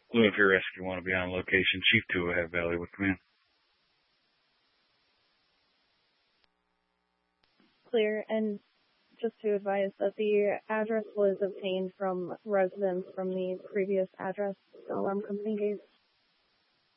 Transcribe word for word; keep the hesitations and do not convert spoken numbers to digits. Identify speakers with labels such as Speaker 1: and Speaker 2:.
Speaker 1: Well, if you're rescue want to be on location, Chief two will have Valley with command.
Speaker 2: Clear, and just to advise that the address was obtained from residents from the previous address the alarm company gave.